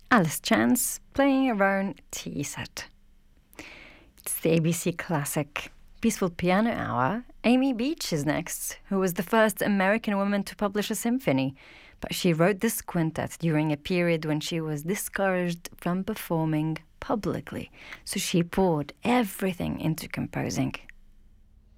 Alice Chance playing her own tea set. It's the ABC classic Peaceful Piano Hour. Amy Beach is next, who was the first American woman to publish a symphony, but she wrote this quintet during a period when she was discouraged from performing publicly, so she poured everything into composing.